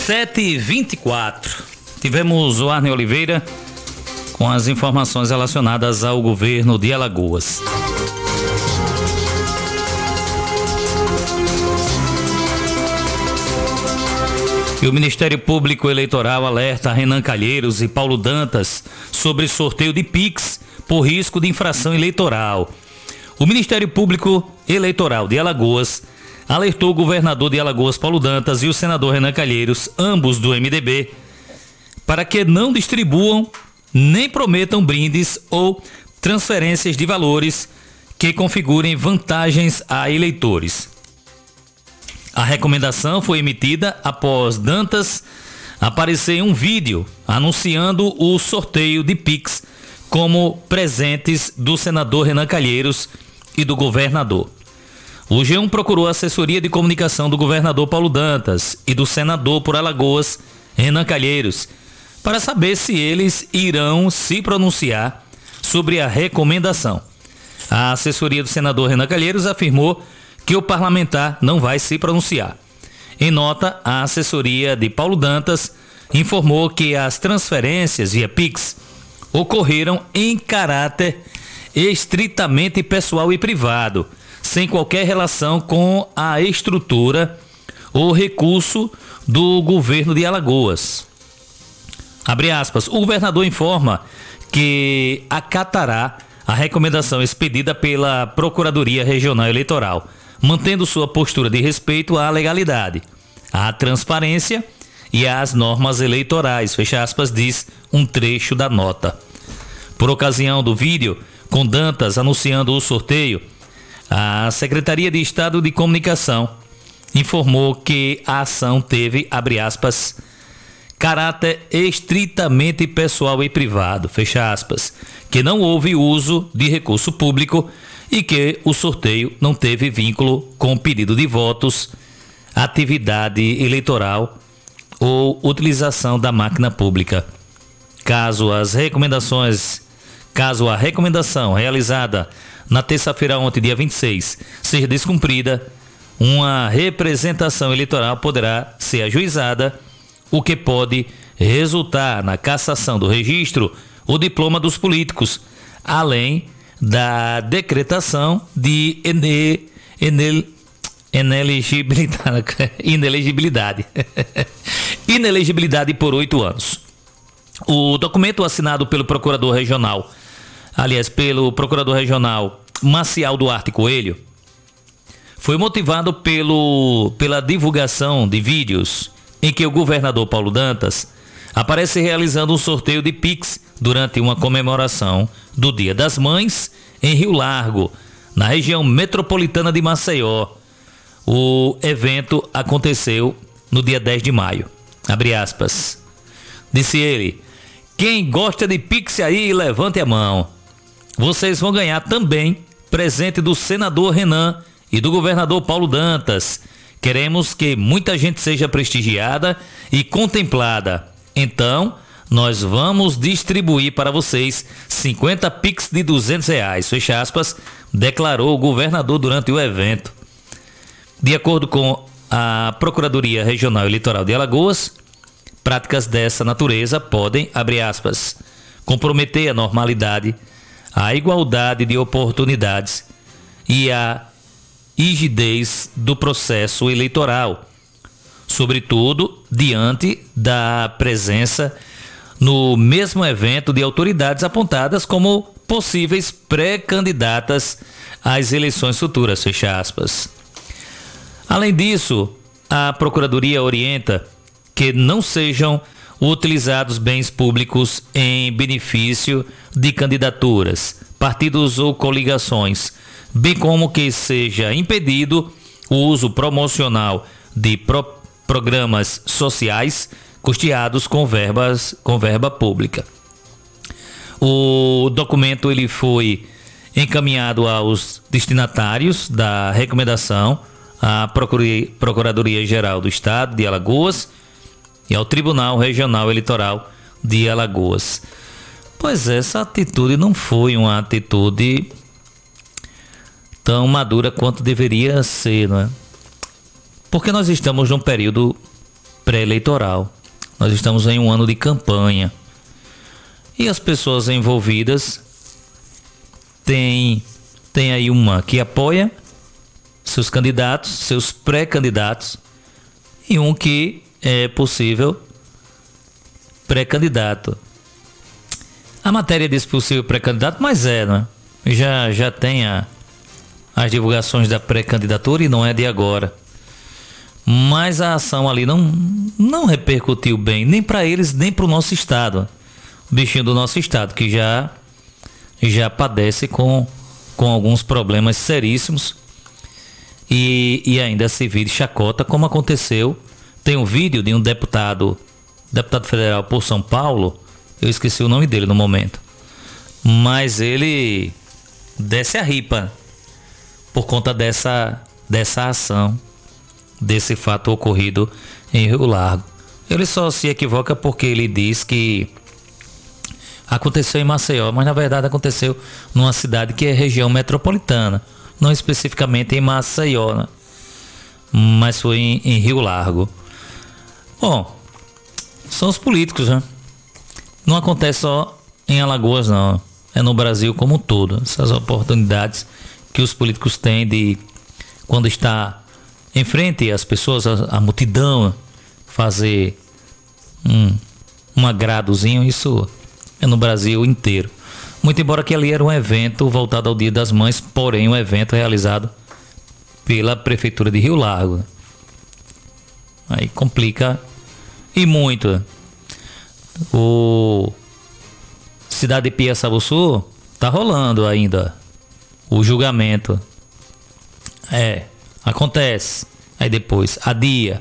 7h24. Tivemos o Arney Oliveira com as informações relacionadas ao governo de Alagoas. E o Ministério Público Eleitoral alerta Renan Calheiros e Paulo Dantas sobre sorteio de Pix por risco de infração eleitoral. O Ministério Público Eleitoral de Alagoas alertou o governador de Alagoas, Paulo Dantas, e o senador Renan Calheiros, ambos do MDB, para que não distribuam nem prometam brindes ou transferências de valores que configurem vantagens a eleitores. A recomendação foi emitida após Dantas aparecer em um vídeo anunciando o sorteio de Pix como presentes do senador Renan Calheiros e do governador. O G1 procurou a assessoria de comunicação do governador Paulo Dantas e do senador por Alagoas, Renan Calheiros, para saber se eles irão se pronunciar sobre a recomendação. A assessoria do senador Renan Calheiros afirmou que o parlamentar não vai se pronunciar. Em nota, a assessoria de Paulo Dantas informou que as transferências via Pix ocorreram em caráter estritamente pessoal e privado, sem qualquer relação com a estrutura ou recurso do governo de Alagoas. Abre aspas, o governador informa que acatará a recomendação expedida pela Procuradoria Regional Eleitoral, mantendo sua postura de respeito à legalidade, à transparência e às normas eleitorais, fecha aspas, diz um trecho da nota. Por ocasião do vídeo, com Dantas anunciando o sorteio, a Secretaria de Estado de Comunicação informou que a ação teve, abre aspas, caráter estritamente pessoal e privado, fecha aspas, que não houve uso de recurso público e que o sorteio não teve vínculo com pedido de votos, atividade eleitoral ou utilização da máquina pública. Caso a recomendação realizada na terça-feira ontem, dia 26, seja descumprida, uma representação eleitoral poderá ser ajuizada, o que pode resultar na cassação do registro ou diploma dos políticos, além da decretação de inelegibilidade por 8 anos. O documento assinado pelo procurador regional Maciel Duarte Coelho, foi motivado pela divulgação de vídeos em que o governador Paulo Dantas aparece realizando um sorteio de Pix durante uma comemoração do Dia das Mães em Rio Largo, na região metropolitana de Maceió. O evento aconteceu no dia 10 de maio. Abre aspas. Disse ele: quem gosta de Pix aí, levante a mão. Vocês vão ganhar também presente do senador Renan e do governador Paulo Dantas. Queremos que muita gente seja prestigiada e contemplada. Então, nós vamos distribuir para vocês 50 Pix de R$200, fecha aspas, declarou o governador durante o evento. De acordo com a Procuradoria Regional Eleitoral de Alagoas, práticas dessa natureza podem, abre aspas, comprometer a normalidade, a igualdade de oportunidades e a rigidez do processo eleitoral, sobretudo diante da presença no mesmo evento de autoridades apontadas como possíveis pré-candidatas às eleições futuras, fecha aspas. Além disso, a Procuradoria orienta que não sejam utilizados bens públicos em benefício de candidaturas, partidos ou coligações, bem como que seja impedido o uso promocional de programas sociais custeados com verba pública. O documento ele foi encaminhado aos destinatários da recomendação à Procuradoria-Geral do Estado de Alagoas e ao Tribunal Regional Eleitoral de Alagoas. Pois essa atitude não foi uma atitude tão madura quanto deveria ser, não é? Porque nós estamos num período pré-eleitoral. Nós estamos em um ano de campanha. E as pessoas envolvidas tem aí uma que apoia seus candidatos, seus pré-candidatos, e um que é possível pré-candidato. A matéria diz possível pré-candidato, mas né? Já tem as divulgações da pré-candidatura e não é de agora. Mas a ação ali não repercutiu bem, nem para eles, nem para o nosso estado. O bichinho do nosso estado, que já padece com alguns problemas seríssimos e ainda se vive chacota, como aconteceu. Tem um vídeo de um deputado federal por São Paulo, eu esqueci o nome dele no momento, mas ele desce a ripa por conta dessa ação, desse fato ocorrido em Rio Largo. Ele só se equivoca porque ele diz que aconteceu em Maceió, mas na verdade aconteceu numa cidade que é região metropolitana, não especificamente em Maceió, né? Mas foi em Rio Largo. Bom, são os políticos, né? Não acontece só em Alagoas, não. É no Brasil como um todo. Essas oportunidades que os políticos têm de, quando está em frente às pessoas, a multidão, fazer um agradozinho, isso é no Brasil inteiro. Muito embora que ali era um evento voltado ao Dia das Mães, porém um evento realizado pela Prefeitura de Rio Largo. Aí complica e muito. O Cidade de Piaçabuçu tá rolando ainda o julgamento. Acontece. Aí depois adia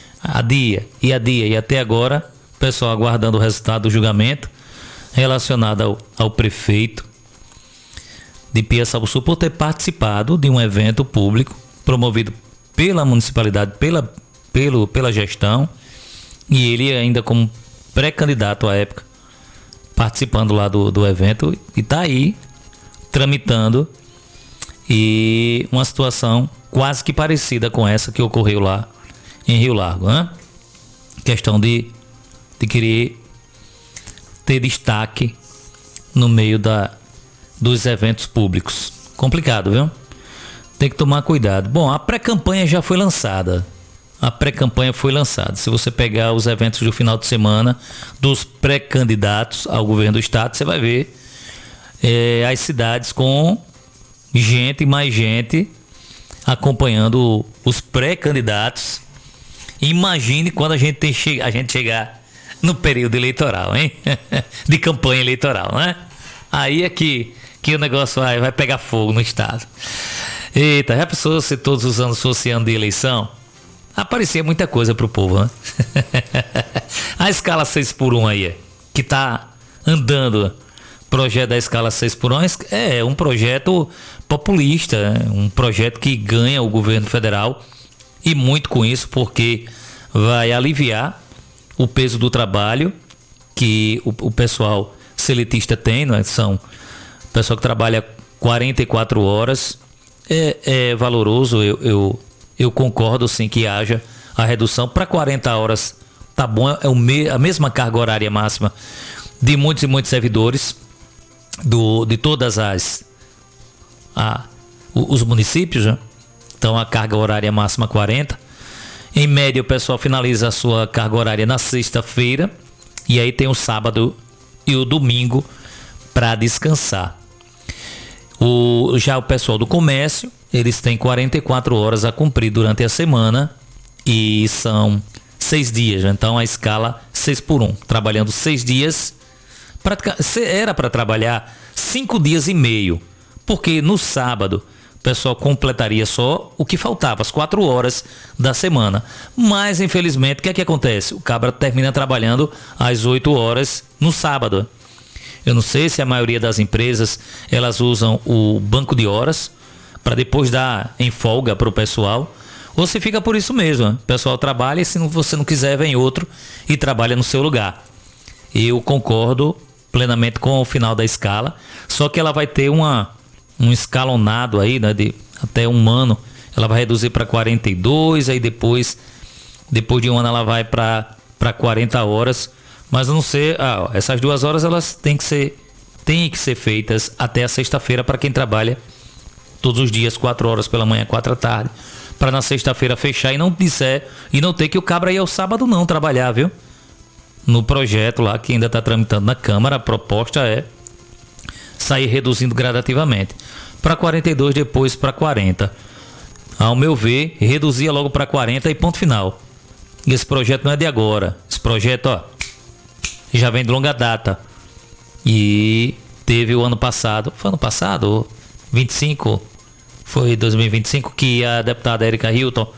e até agora o pessoal aguardando o resultado do julgamento relacionado ao prefeito de Piaçabuçu por ter participado de um evento público promovido pela municipalidade, pela gestão, e ele ainda como pré-candidato à época, participando lá do evento, e tá aí tramitando, e uma situação quase que parecida com essa que ocorreu lá em Rio Largo, né? Questão de querer ter destaque no meio dos eventos públicos. Complicado, viu? Tem que tomar cuidado. Bom, a pré-campanha já foi lançada. Se você pegar os eventos do final de semana dos pré-candidatos ao governo do estado, você vai ver as cidades com mais gente acompanhando os pré-candidatos. Imagine quando a gente chegar no período eleitoral, hein? De campanha eleitoral, né? Aí é que o negócio vai pegar fogo no estado. Eita, já pensou se todos os anos fosse ano de eleição? Aparecia muita coisa pro povo, né? A escala 6x1 aí, que tá andando, projeto da escala 6x1 é um projeto populista, né? Um projeto que ganha o governo federal, e muito com isso, porque vai aliviar o peso do trabalho que o pessoal seletista tem, né? São o pessoal que trabalha 44 horas, é valoroso, eu concordo sim que haja a redução para 40 horas, tá bom, a mesma carga horária máxima de muitos e muitos servidores de todas os municípios, né? Então a carga horária máxima 40. Em média o pessoal finaliza a sua carga horária na sexta-feira, e aí tem o sábado e o domingo para descansar. Já o pessoal do comércio, eles têm 44 horas a cumprir durante a semana, e são 6 dias, então a escala 6x1, trabalhando 6 dias, era para trabalhar 5 dias e meio, porque no sábado o pessoal completaria só o que faltava, as 4 horas da semana. Mas infelizmente o que é que acontece? O cabra termina trabalhando às 8 horas no sábado. Eu não sei se a maioria das empresas elas usam o banco de horas para depois dar em folga para o pessoal, ou se fica por isso mesmo. O pessoal trabalha e se você não quiser vem outro e trabalha no seu lugar. Eu concordo plenamente com o final da escala, só que ela vai ter um escalonado aí, né, de até um ano. Ela vai reduzir para 42, aí depois Depois de um ano ela vai para 40 horas. Mas não sei, essas 2 horas elas têm que ser feitas até a sexta-feira para quem trabalha todos os dias, 4 horas pela manhã, 4 da tarde. Para na sexta-feira fechar e não ter que o cabra ir ao sábado não trabalhar, viu? No projeto lá que ainda está tramitando na Câmara, a proposta é sair reduzindo gradativamente. Para 42, depois para 40. Ao meu ver, reduzia logo para 40 e ponto final. E esse projeto não é de agora. Esse projeto, já vem de longa data. E teve o ano passado, 25, foi 2025, que a deputada Érica Hilton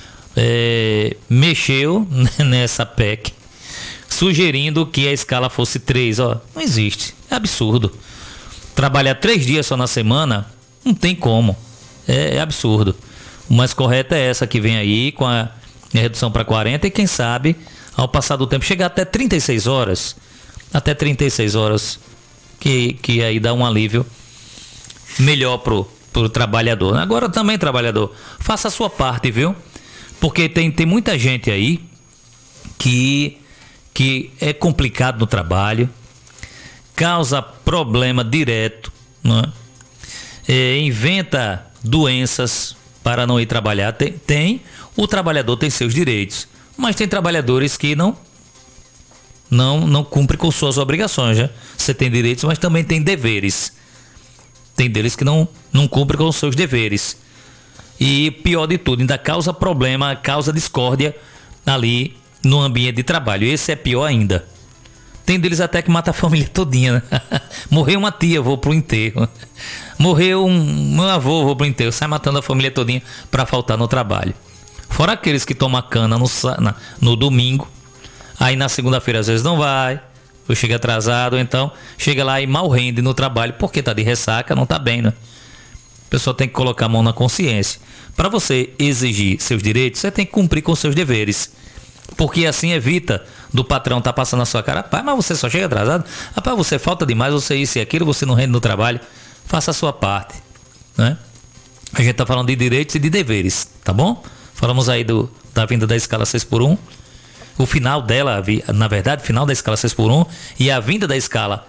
mexeu nessa PEC, sugerindo que a escala fosse 3. Não existe, é absurdo. Trabalhar 3 dias só na semana, não tem como, é absurdo. O mais correto é essa que vem aí, com a redução para 40 e quem sabe, ao passar do tempo, chegar até 36 horas. Até 36 horas, que aí dá um alívio melhor pro trabalhador. Agora também, trabalhador, faça a sua parte, viu? Porque tem muita gente aí que é complicado no trabalho, causa problema direto, não é? Inventa doenças para não ir trabalhar. O trabalhador tem seus direitos, mas tem trabalhadores que não cumprem com suas obrigações, né? Você tem direitos, mas também tem deveres. Tem deles que não cumprem com os seus deveres. E pior de tudo, ainda causa problema, causa discórdia ali no ambiente de trabalho. Esse é pior ainda. Tem deles até que mata a família todinha, né? Morreu uma tia, vou pro enterro. Morreu meu avô, vou pro enterro. Sai matando a família todinha para faltar no trabalho. Fora aqueles que tomam cana no domingo. Aí na segunda-feira às vezes não vai, ou chega atrasado, então chega lá e mal rende no trabalho, porque tá de ressaca, não tá bem, né? A pessoa tem que colocar a mão na consciência. Para você exigir seus direitos, você tem que cumprir com seus deveres. Porque assim evita do patrão tá passando na sua cara, rapaz, mas você só chega atrasado, rapaz, você falta demais, você isso e aquilo, você não rende no trabalho. Faça a sua parte, né? A gente tá falando de direitos e de deveres, tá bom? Falamos aí da vinda da escala 6x1. O final dela, na verdade, final da escala 6x1 e a vinda da escala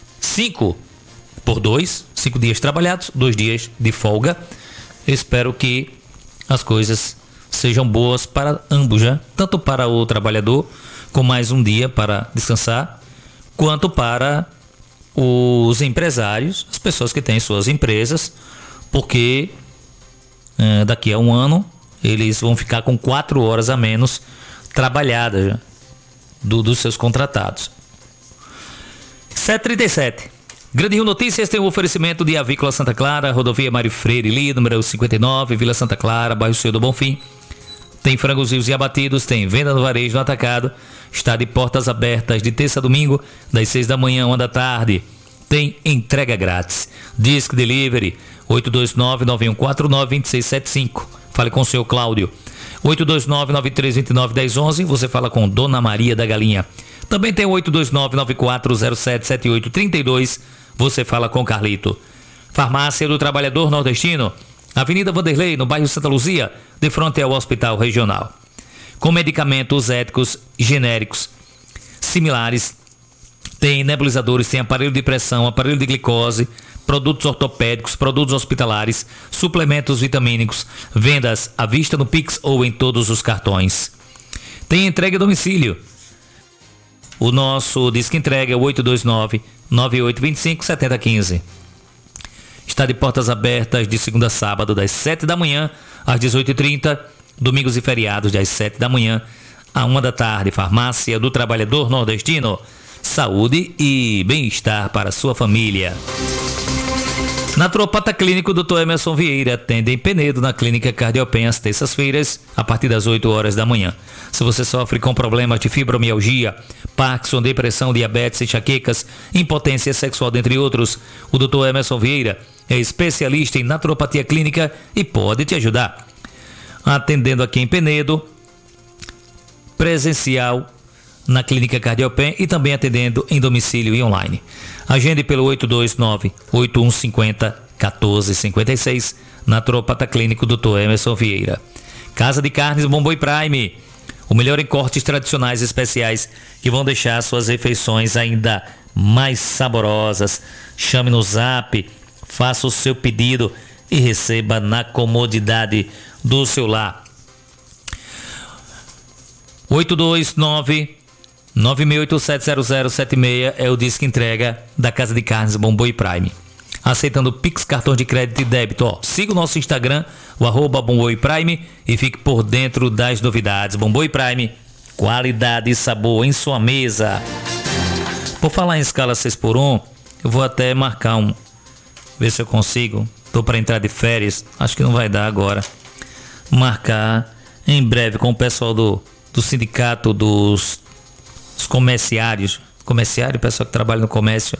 5x2, 5 dias trabalhados, 2 dias de folga. Espero que as coisas sejam boas para ambos, já, tanto para o trabalhador, com mais um dia para descansar, quanto para os empresários, as pessoas que têm suas empresas, porque daqui a um ano eles vão ficar com 4 horas a menos trabalhada já, dos seus contratados. 7h37. Grande Rio Notícias tem um oferecimento de Avícola Santa Clara, rodovia Mário Freire Li, número 59, Vila Santa Clara, bairro Senhor do Bonfim. Tem frangos vivos e abatidos, tem venda no varejo no atacado, está de portas abertas de terça a domingo, das 6 da manhã, 1 da tarde. Tem entrega grátis. Disc Delivery, 829-9149-2675. Fale com o seu Cláudio. 829-9329-1011, você fala com Dona Maria da Galinha. Também tem o 829-9407-7832, você fala com Carlito. Farmácia do Trabalhador Nordestino, Avenida Vanderlei, no bairro Santa Luzia, de frente ao Hospital Regional. Com medicamentos éticos, genéricos, similares, tem nebulizadores, tem aparelho de pressão, aparelho de glicose, produtos ortopédicos, produtos hospitalares, suplementos vitamínicos, vendas à vista no Pix ou em todos os cartões. Tem entrega a domicílio. O nosso disco entrega é o 829-9825-7015. Está de portas abertas de segunda a sábado, das 7 da manhã às 18h30, domingos e feriados das 7 da manhã à 1 da tarde. Farmácia do Trabalhador Nordestino. Saúde e bem-estar para a sua família. Naturopata Clínico Dr. Emerson Vieira atende em Penedo, na Clínica Cardiopen, às terças-feiras, a partir das 8 horas da manhã. Se você sofre com problemas de fibromialgia, Parkinson, depressão, diabetes, enxaquecas, impotência sexual, dentre outros, o Dr. Emerson Vieira é especialista em naturopatia clínica e pode te ajudar. Atendendo aqui em Penedo, presencial na Clínica Cardiopen e também atendendo em domicílio e online. Agende pelo 829-8150-1456, Naturopata Clínico Dr. Emerson Vieira. Casa de Carnes Bomboi Prime, O melhor em cortes tradicionais especiais que vão deixar suas refeições ainda mais saborosas. Chame no Zap, faça o seu pedido e receba na comodidade do seu lar. 829-968-70076 é o disco entrega da Casa de Carnes Bom Boi Prime. Aceitando Pix, cartão de crédito e débito. Siga o nosso Instagram, o @Bom Boi Prime, e fique por dentro das novidades. Bom Boi Prime, qualidade e sabor em sua mesa. Por falar em escala 6x1, eu vou até marcar ver se eu consigo. Tô para entrar de férias, acho que não vai dar agora. Marcar em breve com o pessoal do sindicato dos comerciários. Comerciário, pessoal que trabalha no comércio.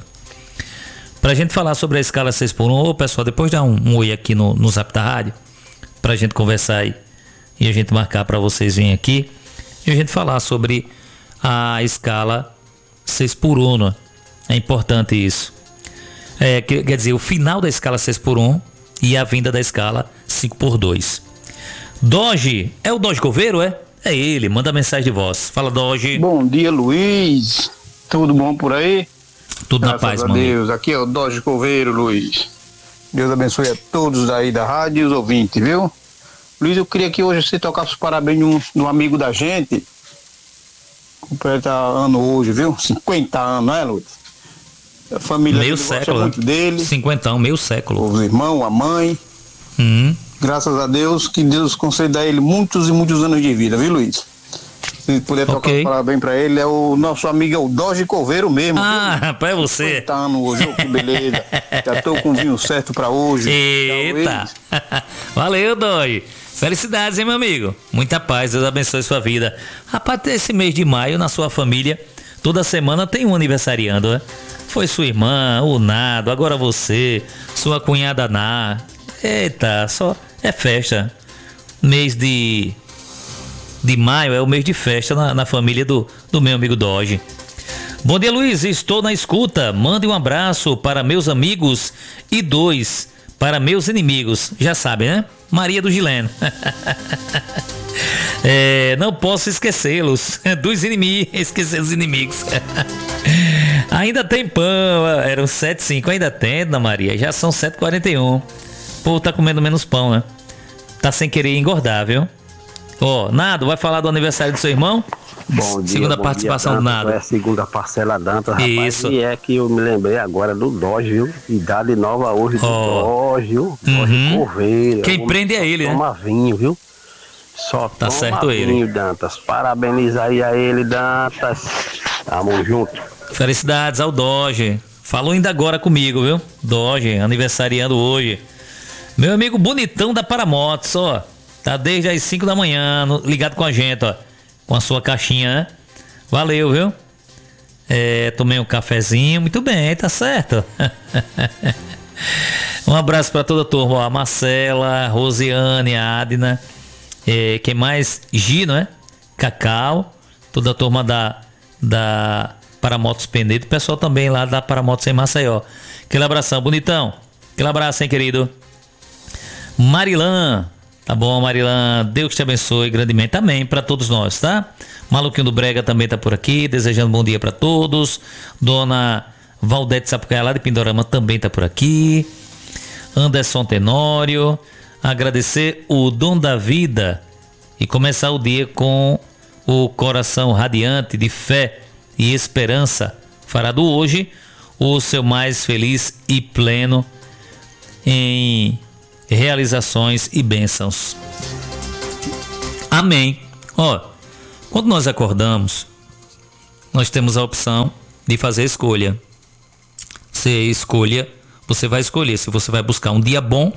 Pra gente falar sobre a escala 6x1. Ô pessoal, depois dá um oi aqui no Zap da Rádio. Pra gente conversar aí. E a gente marcar pra vocês virem aqui. E a gente falar sobre a escala 6x1. É importante isso. Quer dizer, o final da escala 6x1 e a vinda da escala 5x2. Doge, é o Doge Coveiro, é? É ele, manda mensagem de voz. Fala, Doge. Bom dia, Luiz. Tudo bom por aí? Tudo na paz, mano. Graças a Deus. Aqui é o Doge Coveiro, Luiz. Deus abençoe a todos aí da rádio e os ouvintes, viu? Luiz, eu queria que hoje você tocasse os parabéns de um amigo da gente. Completa ano hoje, viu? 50 anos, não é, Luiz? A família meio século, gosta muito dele. 50, meio século. Os irmãos, a mãe. Graças a Deus, que Deus conceda a ele muitos e muitos anos de vida, viu, Luiz? Se puder tocar um parabéns pra ele, é o nosso amigo, é o Doge Coveiro mesmo. Ah, rapaz, é você. 50 anos hoje, que beleza. Já tô com o vinho certo pra hoje. Eita! Valeu, Doge. Felicidades, hein, meu amigo? Muita paz, Deus abençoe sua vida. Rapaz, esse mês de maio, na sua família, toda semana tem um aniversariando, né? Foi sua irmã, o Nado, agora você, sua cunhada Ná. Eita, só é festa. Mês de maio é o mês de festa na família do meu amigo Doge. Bom dia, Luiz, estou na escuta. Mande um abraço para meus amigos e 2 para meus inimigos. Já sabe, né? Maria do Gileno. Não posso esquecê-los dos inimigos. Esquecer os inimigos. Ainda tem pão. Eram 7h05. Ainda tem, Dona Maria. Já são 7h41. O povo tá comendo menos pão, né? Tá sem querer engordar, viu? Nado, vai falar do aniversário do seu irmão? Bom dia. Segunda participação do Nado. É a segunda parcela Dantas, rapaz. Isso. E é que eu me lembrei agora do Doge, viu? Idade nova hoje do Doge, viu? Doge Coveiro. Quem prende é ele, né? Toma vinho, viu? Só tá toma certo vinho, ele. Dantas. Parabeniza aí a ele, Dantas. Tamo junto. Felicidades ao Doge. Falou ainda agora comigo, viu? Doge, aniversariando hoje. Meu amigo bonitão da Paramotos, tá desde as 5 da manhã, ligado com a gente, com a sua caixinha, né? Valeu, viu? Tomei um cafezinho, muito bem, tá certo. Um abraço pra toda a turma, a Marcela, Rosiane, a Adna, quem mais? Gino, né? Cacau, toda a turma da Paramotos Penedo, o pessoal também lá da Paramotos em Maceió. Aquele abração, bonitão. Aquele abraço, hein, querido? Marilã, tá bom, Marilã, Deus te abençoe grandemente, amém, pra todos nós, tá? Maluquinho do Brega também tá por aqui, desejando bom dia pra todos. Dona Valdete Sapucaia lá de Pindorama também tá por aqui. Anderson Tenório, agradecer o dom da vida e começar o dia com o coração radiante de fé e esperança. Fará do hoje o seu mais feliz e pleno em realizações e bênçãos. Amém. Quando nós acordamos, nós temos a opção de fazer a escolha. Você vai escolher se você vai buscar um dia bom,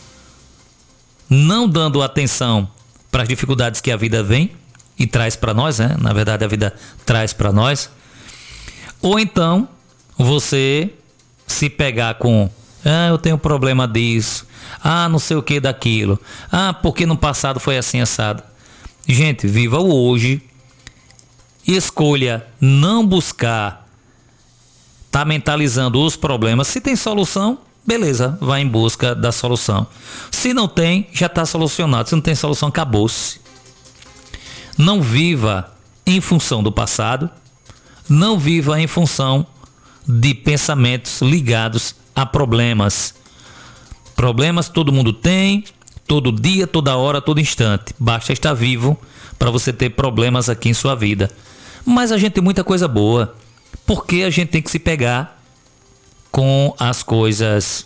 não dando atenção para as dificuldades que a vida vem e traz para nós, né? Na verdade, a vida traz para nós. Ou então, você se pegar com eu tenho problema disso, não sei o que daquilo, porque no passado foi assim assado. Gente, viva o hoje, escolha não buscar, tá mentalizando os problemas. Se tem solução, beleza, vai em busca da solução. Se não tem, já tá solucionado. Se não tem solução, acabou-se. Não viva em função do passado, não viva em função de pensamentos ligados a problemas. Problemas todo mundo tem, todo dia, toda hora, todo instante. Basta estar vivo para você ter problemas aqui em sua vida. Mas a gente tem muita coisa boa. Por que a gente tem que se pegar com as coisas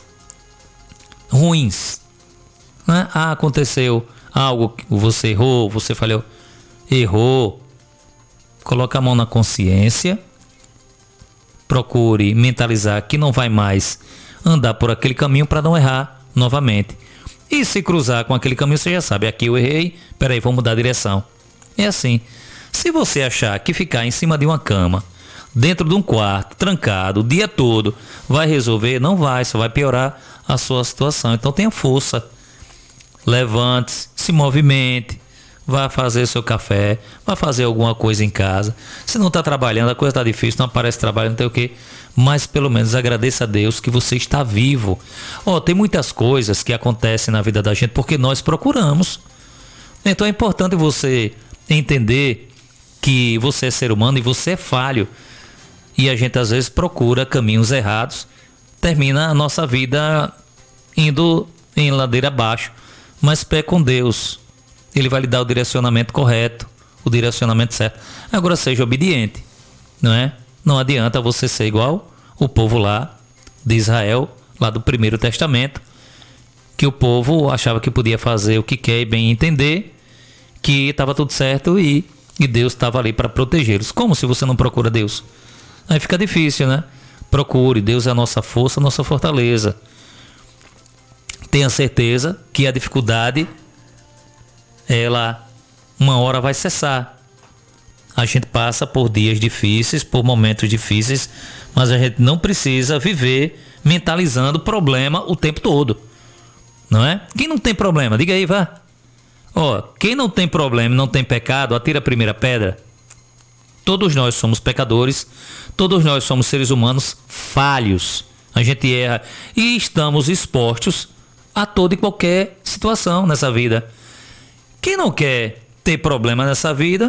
ruins? Né? Ah, aconteceu algo que você errou, você falhou. Errou. Coloca a mão na consciência. Procure mentalizar que não vai mais andar por aquele caminho para não errar novamente. E se cruzar com aquele caminho, você já sabe, aqui eu errei, peraí, vou mudar a direção. É assim. Se você achar que ficar em cima de uma cama, dentro de um quarto, trancado, o dia todo, vai resolver, não vai, só vai piorar a sua situação. Então tenha força. Levante-se, se movimente, vá fazer seu café, vá fazer alguma coisa em casa. Se não está trabalhando, a coisa está difícil, não aparece trabalho, não tem o quê. Mas pelo menos agradeça a Deus que você está vivo. Tem muitas coisas que acontecem na vida da gente porque nós procuramos. Então é importante você entender que você é ser humano e você é falho. E a gente às vezes procura caminhos errados, termina a nossa vida indo em ladeira abaixo. Mas pé com Deus, Ele vai lhe dar o direcionamento correto, o direcionamento certo. Agora seja obediente, não é? Não adianta você ser igual o povo lá de Israel, lá do Primeiro Testamento, que o povo achava que podia fazer o que quer e bem entender, que estava tudo certo e Deus estava ali para protegê-los. Como se você não procura Deus? Aí fica difícil, né? Procure, Deus é a nossa força, a nossa fortaleza. Tenha certeza que a dificuldade, ela uma hora vai cessar. A gente passa por dias difíceis, por momentos difíceis, mas a gente não precisa viver mentalizando problema o tempo todo, não é? Quem não tem problema, diga aí, vá. Quem não tem problema, não tem pecado, atira a primeira pedra. Todos nós somos pecadores, todos nós somos seres humanos falhos. A gente erra e estamos expostos a toda e qualquer situação nessa vida. Quem não quer ter problema nessa vida,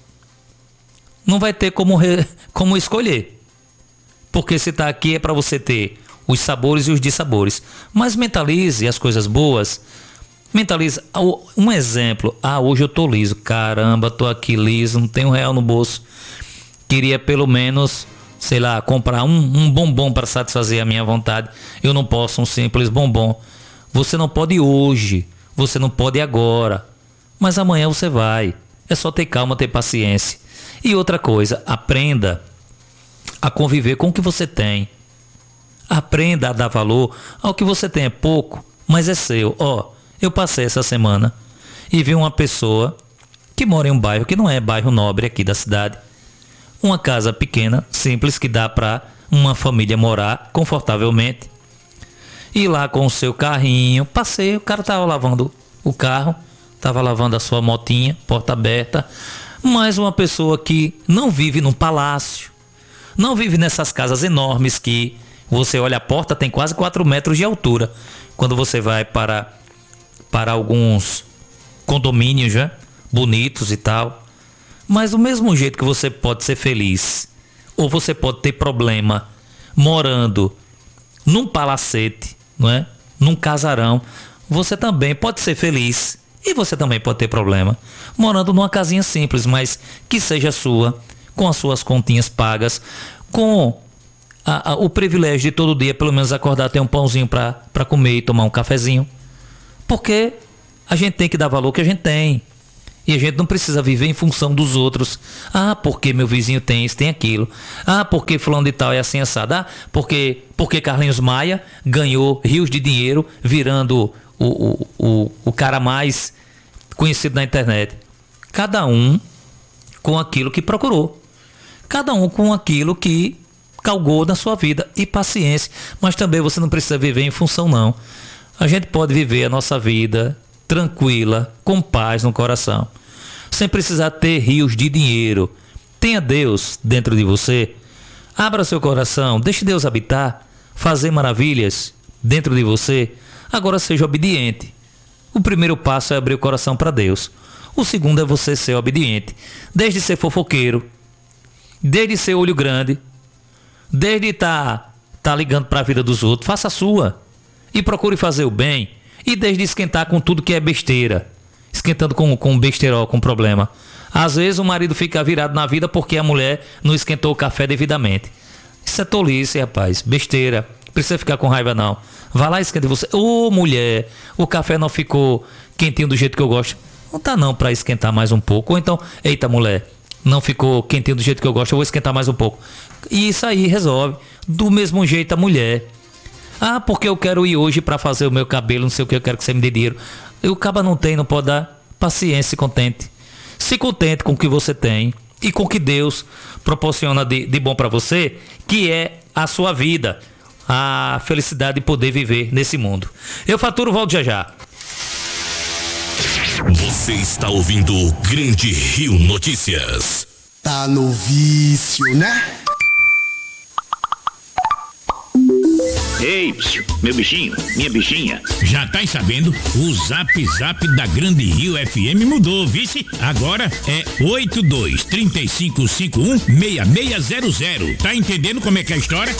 não vai ter como escolher. Porque se está aqui é para você ter os sabores e os dissabores. Mas mentalize as coisas boas. Mentalize. Um exemplo. Hoje eu tô liso. Caramba, tô aqui liso, não tenho R$1 no bolso. Queria pelo menos, sei lá, comprar um bombom para satisfazer a minha vontade. Eu não posso um simples bombom. Você não pode hoje, você não pode agora, mas amanhã você vai. É só ter calma, ter paciência. E outra coisa, aprenda a conviver com o que você tem. Aprenda a dar valor ao que você tem. É pouco, mas é seu. Eu passei essa semana e vi uma pessoa que mora em um bairro que não é bairro nobre aqui da cidade. Uma casa pequena, simples, que dá para uma família morar confortavelmente. E lá com o seu carrinho, passei, o cara estava lavando o carro, estava lavando a sua motinha, porta aberta. Mas uma pessoa que não vive num palácio, não vive nessas casas enormes que você olha a porta, tem quase 4 metros de altura. Quando você vai para alguns condomínios, né, bonitos e tal. Mas do mesmo jeito que você pode ser feliz, ou você pode ter problema morando num palacete, não é? Num casarão, você também pode ser feliz e você também pode ter problema morando numa casinha simples, mas que seja sua, com as suas continhas pagas, com o privilégio de todo dia pelo menos acordar, ter um pãozinho para comer e tomar um cafezinho, porque a gente tem que dar valor que a gente tem. E a gente não precisa viver em função dos outros. Porque meu vizinho tem isso, tem aquilo. Porque fulano de tal é assim assado. Porque Carlinhos Maia ganhou rios de dinheiro virando o cara mais conhecido na internet. Cada um com aquilo que procurou. Cada um com aquilo que galgou na sua vida. E paciência. Mas também você não precisa viver em função, não. A gente pode viver a nossa vida tranquila, com paz no coração, sem precisar ter rios de dinheiro. Tenha Deus dentro de você. Abra seu coração, deixe Deus habitar, fazer maravilhas dentro de você. Agora seja obediente. O primeiro passo é abrir o coração para Deus. O segundo é você ser obediente. Desde ser fofoqueiro, desde ser olho grande, desde tá ligando para a vida dos outros, faça a sua. E procure fazer o bem. E desde esquentar com tudo que é besteira. Esquentando com besterol, com problema. Às vezes o marido fica virado na vida porque a mulher não esquentou o café devidamente. Isso é tolice, rapaz. Besteira. Não precisa ficar com raiva, não. Vá lá e esquenta você. Ô, mulher, o café não ficou quentinho do jeito que eu gosto. Não tá não pra esquentar mais um pouco. Ou então, eita, mulher, não ficou quentinho do jeito que eu gosto, eu vou esquentar mais um pouco. E isso aí resolve. Do mesmo jeito a mulher. Ah, porque eu quero ir hoje pra fazer o meu cabelo, não sei o que, eu quero que você me dê dinheiro. O caba não tem, não pode dar. Paciência, se contente. Se contente com o que você tem e com o que Deus proporciona de bom pra você, que é a sua vida. A felicidade de poder viver nesse mundo. Eu faturo, volto já já. Você está ouvindo o Grande Rio Notícias. Tá no vício, né? Ei, meu bichinho, minha bichinha. Já tá sabendo? O Zap Zap da Grande Rio FM mudou, vice? Agora é 82-3551-6600. Tá entendendo como é que é a história?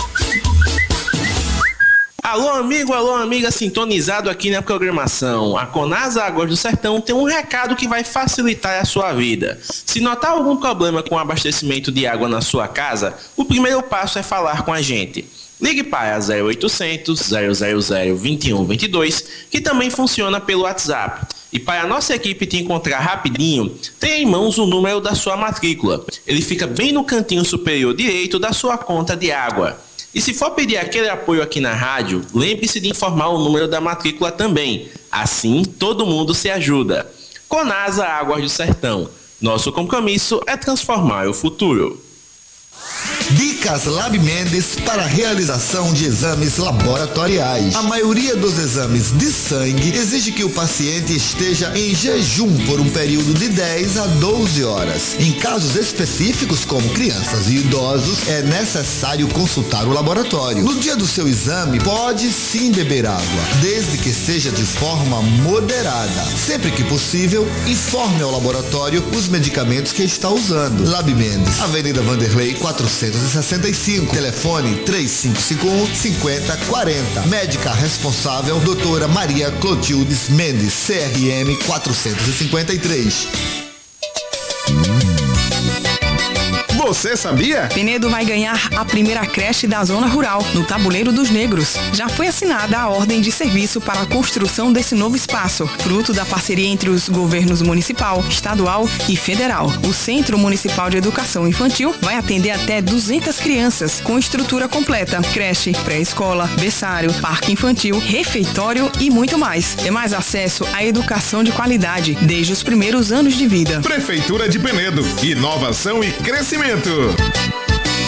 Alô amigo, alô amiga, sintonizado aqui na programação. A Conasa Águas do Sertão tem um recado que vai facilitar a sua vida. Se notar algum problema com o abastecimento de água na sua casa, o primeiro passo é falar com a gente. Ligue para 0800 000 2122, que também funciona pelo WhatsApp. E para a nossa equipe te encontrar rapidinho, tenha em mãos o número da sua matrícula. Ele fica bem no cantinho superior direito da sua conta de água. E se for pedir aquele apoio aqui na rádio, lembre-se de informar o número da matrícula também. Assim, todo mundo se ajuda. Conasa Águas do Sertão. Nosso compromisso é transformar o futuro. Dicas Lab Mendes para a realização de exames laboratoriais. A maioria dos exames de sangue exige que o paciente esteja em jejum por um período de 10 a 12 horas. Em casos específicos, como crianças e idosos, é necessário consultar o laboratório. No dia do seu exame, pode sim beber água, desde que seja de forma moderada. Sempre que possível, informe ao laboratório os medicamentos que está usando. Lab Mendes, Avenida Vanderlei 465, telefone 3551-5040. Médica responsável, doutora Maria Clotildes Mendes, CRM 453. Você sabia? Penedo vai ganhar a primeira creche da zona rural, no Tabuleiro dos Negros. Já foi assinada a ordem de serviço para a construção desse novo espaço, fruto da parceria entre os governos municipal, estadual e federal. O Centro Municipal de Educação Infantil vai atender até 200 crianças, com estrutura completa, creche, pré-escola, berçário, parque infantil, refeitório e muito mais. Tem mais acesso à educação de qualidade, desde os primeiros anos de vida. Prefeitura de Penedo, inovação e crescimento.